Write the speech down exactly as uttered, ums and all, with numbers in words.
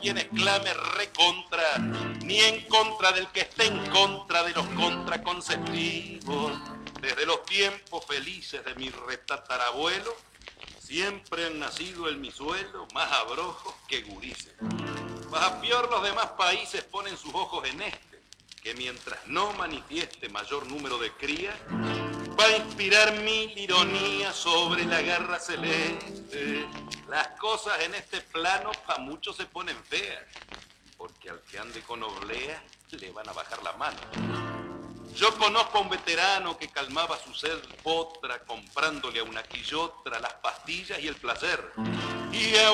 quien exclame recontra, ni en contra del que esté en contra de los contraconceptivos. Desde los tiempos felices de mi retatarabuelo, siempre han nacido en mi suelo más abrojos que gurises. Baja peor los demás países ponen sus ojos en este, que mientras no manifieste mayor número de crías, va a inspirar mil ironías sobre la garra celeste. Las cosas en este plano pa' muchos se ponen feas, porque al que ande con oblea le van a bajar la mano. Yo conozco a un veterano que calmaba su sed potra comprándole a una quillotra las pastillas y el placer. Y a